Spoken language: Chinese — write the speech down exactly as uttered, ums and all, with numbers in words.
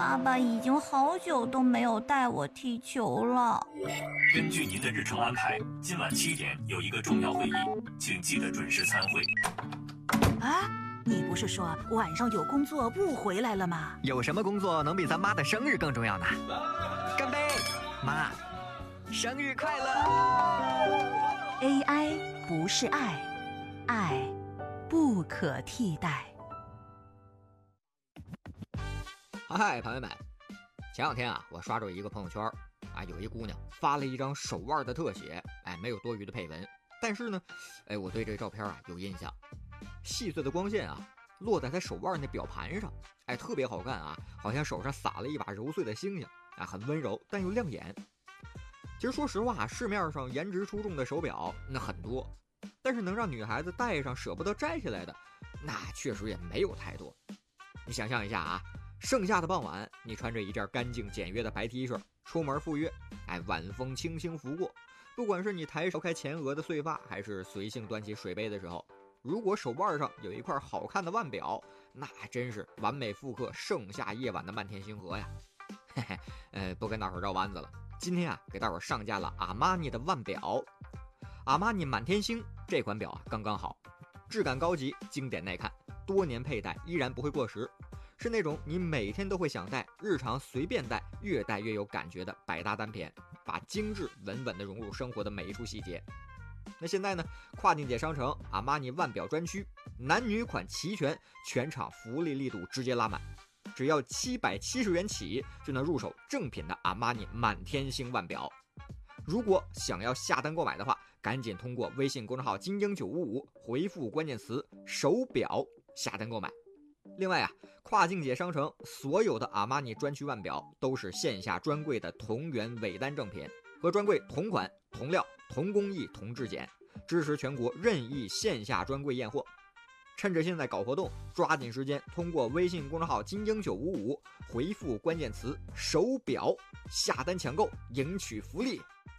爸爸已经好久都没有带我踢球了。 根据您的日程安排，今晚七点有一个重要会议，请记得准时参会。 啊，你不是说晚上有工作不回来了吗？ 有什么工作能比咱妈的生日更重要呢？干杯，妈，生日快乐 ！A I 不是爱，爱不可替代。 嗨，朋友们，前两天啊，我刷着一个朋友圈啊，有一姑娘发了一张手腕的特写，哎，没有多余的配文，但是呢，哎，我对这个照片啊有印象。细碎的光线啊，落在她手腕那表盘上，哎，特别好看啊，好像手上撒了一把揉碎的星星，啊，很温柔但又亮眼。其实说实话，市面上颜值出众的手表那很多，但是能让女孩子戴上舍不得摘下来的，那确实也没有太多。你想象一下啊，盛夏的傍晚，你穿着一件干净简约的白 T 恤出门赴约，哎，晚风轻轻拂过，不管是你抬手开前额的碎发，还是随性端起水杯的时候，如果手腕上有一块好看的腕表，那真是完美复刻盛夏夜晚的漫天星河呀。嘿嘿，呃，不跟大伙绕弯子了，今天啊，给大伙上架了阿玛尼的腕表。阿玛尼满天星这款表啊，刚刚好，质感高级，经典耐看，多年佩戴依然不会过时，是那种你每天都会想戴，日常随便戴，越戴越有感觉的百搭单品，把精致稳稳地融入生活的每一处细节。那现在呢，跨境界商城阿玛尼腕表专区，男女款齐全，全场福利力度直接拉满，只要七百七十元起就能入手正品的阿玛尼满天星腕表。如果想要下单购买的话，赶紧通过微信公众号精英九五五回复关键词手表下单购买。另外啊，跨境界商城所有的阿玛尼专区腕表都是线下专柜的同源尾单正品，和专柜同款同料同工艺同质检，支持全国任意线下专柜验货。趁着现在搞活动，抓紧时间通过微信公众号精英九五五回复关键词手表下单抢购，赢取福利。